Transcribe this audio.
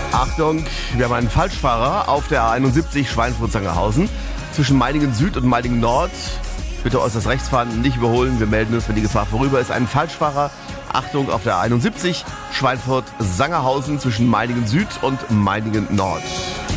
Achtung, wir haben einen Falschfahrer auf der A71 Schweinfurt-Sangerhausen zwischen Meiningen Süd und Meiningen Nord. Bitte äußerst rechts fahren, nicht überholen. Wir melden uns, wenn die Gefahr vorüber ist. Ein Falschfahrer, Achtung, auf der A71 Schweinfurt-Sangerhausen zwischen Meiningen Süd und Meiningen Nord.